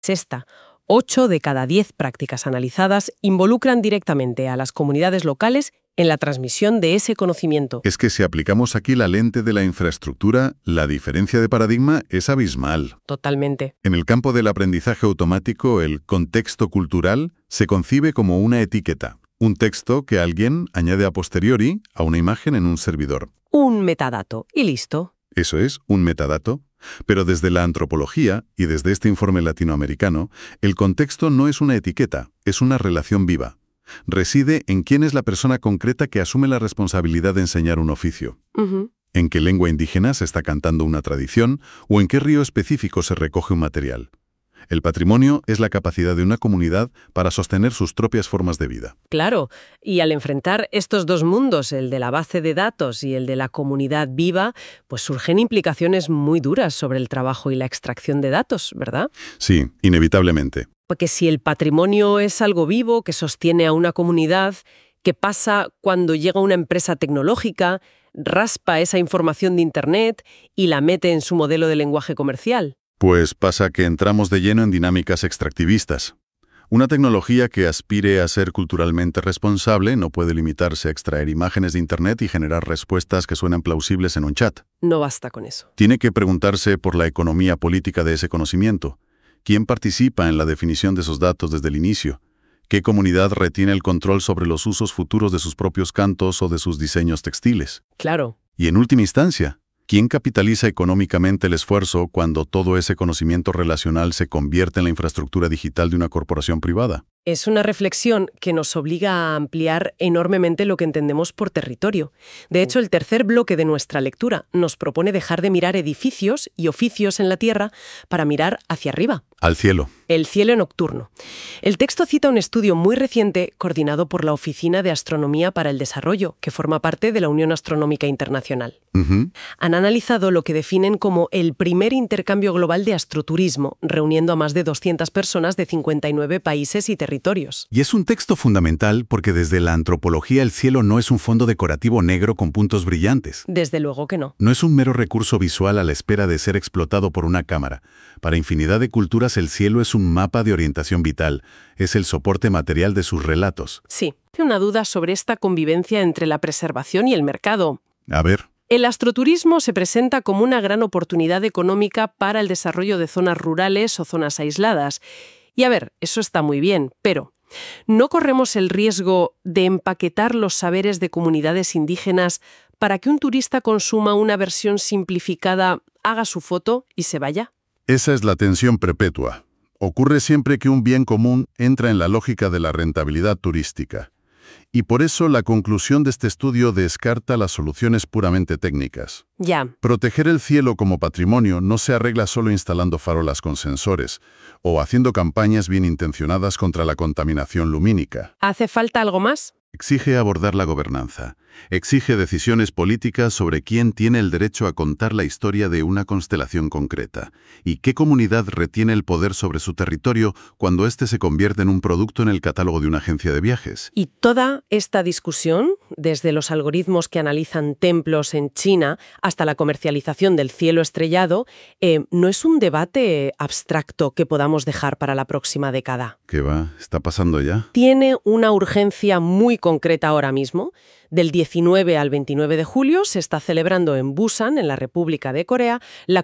Sexta, 8 de cada 10 prácticas analizadas involucran directamente a las comunidades locales en la transmisión de ese conocimiento. Es que si aplicamos aquí la lente de la infraestructura, la diferencia de paradigma es abismal. Totalmente. En el campo del aprendizaje automático, el contexto cultural se concibe como una etiqueta, un texto que alguien añade a posteriori a una imagen en un servidor. Un metadato y listo. Eso es, un metadato. Pero desde la antropología y desde este informe latinoamericano, el contexto no es una etiqueta, es una relación viva. Reside en quién es la persona concreta que asume la responsabilidad de enseñar un oficio. En qué lengua indígena se está cantando una tradición o en qué río específico se recoge un material. El patrimonio es la capacidad de una comunidad para sostener sus propias formas de vida. Claro, y al enfrentar estos dos mundos, el de la base de datos y el de la comunidad viva, pues surgen implicaciones muy duras sobre el trabajo y la extracción de datos, ¿verdad? Sí, inevitablemente. Porque si el patrimonio es algo vivo que sostiene a una comunidad, ¿qué pasa cuando llega una empresa tecnológica, raspa esa información de Internet y la mete en su modelo de lenguaje comercial? Pues pasa que entramos de lleno en dinámicas extractivistas. Una tecnología que aspire a ser culturalmente responsable no puede limitarse a extraer imágenes de Internet y generar respuestas que suenan plausibles en un chat. No basta con eso. Tiene que preguntarse por la economía política de ese conocimiento. ¿Quién participa en la definición de esos datos desde el inicio? ¿Qué comunidad retiene el control sobre los usos futuros de sus propios cantos o de sus diseños textiles? Claro. Y en última instancia, ¿quién capitaliza económicamente el esfuerzo cuando todo ese conocimiento relacional se convierte en la infraestructura digital de una corporación privada? Es una reflexión que nos obliga a ampliar enormemente lo que entendemos por territorio. De hecho, el tercer bloque de nuestra lectura nos propone dejar de mirar edificios y oficios en la Tierra para mirar hacia arriba. Al cielo. El cielo nocturno. El texto cita un estudio muy reciente coordinado por la Oficina de Astronomía para el Desarrollo, que forma parte de la Unión Astronómica Internacional. Han analizado lo que definen como el primer intercambio global de astroturismo, reuniendo a más de 200 personas de 59 países y territorios. Y es un texto fundamental porque desde la antropología el cielo no es un fondo decorativo negro con puntos brillantes. Desde luego que no. No es un mero recurso visual a la espera de ser explotado por una cámara. Para infinidad de culturas el cielo es un mapa de orientación vital, es el soporte material de sus relatos. Sí, tengo una duda sobre esta convivencia entre la preservación y el mercado. A ver. El astroturismo se presenta como una gran oportunidad económica para el desarrollo de zonas rurales o zonas aisladas. Y a ver, eso está muy bien, pero ¿no corremos el riesgo de empaquetar los saberes de comunidades indígenas para que un turista consuma una versión simplificada, haga su foto y se vaya? Esa es la tensión perpetua. Ocurre siempre que un bien común entra en la lógica de la rentabilidad turística. Y por eso la conclusión de este estudio descarta las soluciones puramente técnicas. Ya. Proteger el cielo como patrimonio no se arregla solo instalando farolas con sensores o haciendo campañas bien intencionadas contra la contaminación lumínica. ¿Hace falta algo más? Exige abordar la gobernanza. Exige decisiones políticas sobre quién tiene el derecho a contar la historia de una constelación concreta y qué comunidad retiene el poder sobre su territorio cuando éste se convierte en un producto en el catálogo de una agencia de viajes. Y toda esta discusión, desde los algoritmos que analizan templos en China hasta la comercialización del cielo estrellado, no es un debate abstracto que podamos dejar para la próxima década. ¿Qué va? ¿Está pasando ya? Tiene una urgencia muy concreta ahora mismo. Del 19 al 29 de julio se está celebrando en Busan, en la República de Corea, la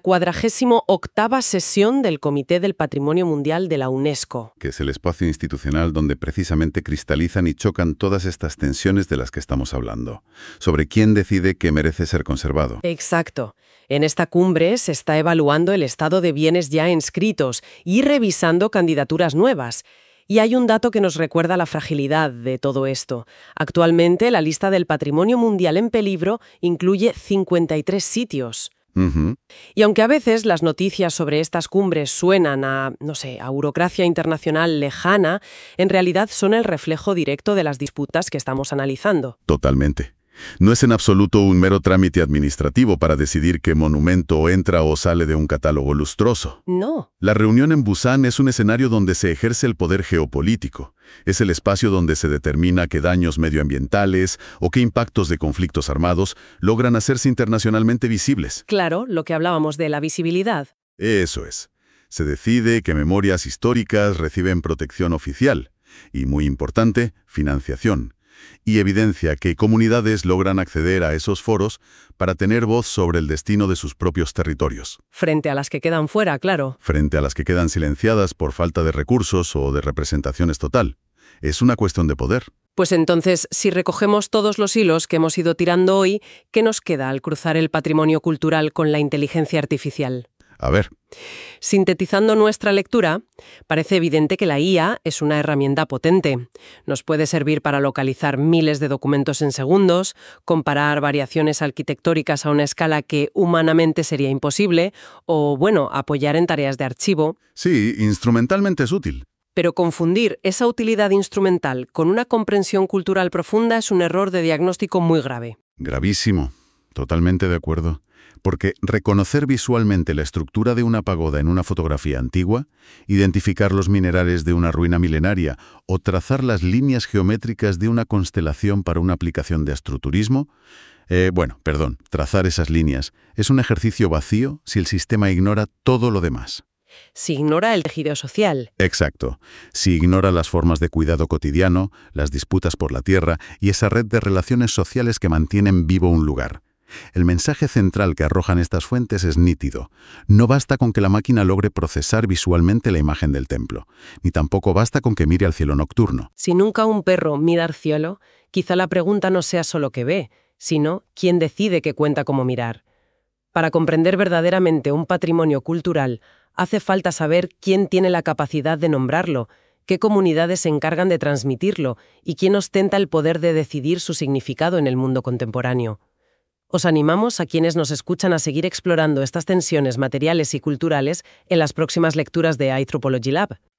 48ª sesión del Comité del Patrimonio Mundial de la UNESCO. Que es el espacio institucional donde precisamente cristalizan y chocan todas estas tensiones de las que estamos hablando, sobre quién decide que merece ser conservado. Exacto. En esta cumbre se está evaluando el estado de bienes ya inscritos y revisando candidaturas nuevas. Y hay un dato que nos recuerda la fragilidad de todo esto. Actualmente, la lista del Patrimonio Mundial en peligro incluye 53 sitios. Y aunque a veces las noticias sobre estas cumbres suenan a burocracia internacional lejana, en realidad son el reflejo directo de las disputas que estamos analizando. Totalmente. No es en absoluto un mero trámite administrativo para decidir qué monumento entra o sale de un catálogo lustroso. No. La reunión en Busan es un escenario donde se ejerce el poder geopolítico. Es el espacio donde se determina qué daños medioambientales o qué impactos de conflictos armados logran hacerse internacionalmente visibles. Claro, lo que hablábamos de la visibilidad. Eso es. Se decide que memorias históricas reciben protección oficial y, muy importante, financiación. Y evidencia que comunidades logran acceder a esos foros para tener voz sobre el destino de sus propios territorios. Frente a las que quedan fuera, claro. Frente a las que quedan silenciadas por falta de recursos o de representaciones total. Es una cuestión de poder. Pues entonces, si recogemos todos los hilos que hemos ido tirando hoy, ¿qué nos queda al cruzar el patrimonio cultural con la inteligencia artificial? A ver. Sintetizando nuestra lectura, parece evidente que la IA es una herramienta potente. Nos puede servir para localizar miles de documentos en segundos, comparar variaciones arquitectónicas a una escala que humanamente sería imposible, o, apoyar en tareas de archivo. Sí, instrumentalmente es útil. Pero confundir esa utilidad instrumental con una comprensión cultural profunda es un error de diagnóstico muy grave. Gravísimo. Totalmente de acuerdo. Porque reconocer visualmente la estructura de una pagoda en una fotografía antigua, identificar los minerales de una ruina milenaria o trazar las líneas geométricas de una constelación para una aplicación de astroturismo, trazar esas líneas es un ejercicio vacío si el sistema ignora todo lo demás. Si ignora el tejido social. Exacto. Si ignora las formas de cuidado cotidiano, las disputas por la tierra y esa red de relaciones sociales que mantienen vivo un lugar. El mensaje central que arrojan estas fuentes es nítido. No basta con que la máquina logre procesar visualmente la imagen del templo, ni tampoco basta con que mire al cielo nocturno. Si nunca un perro mira al cielo, quizá la pregunta no sea solo qué ve, sino quién decide qué cuenta cómo mirar. Para comprender verdaderamente un patrimonio cultural, hace falta saber quién tiene la capacidad de nombrarlo, qué comunidades se encargan de transmitirlo y quién ostenta el poder de decidir su significado en el mundo contemporáneo. Os animamos a quienes nos escuchan a seguir explorando estas tensiones materiales y culturales en las próximas lecturas de iThropology Lab.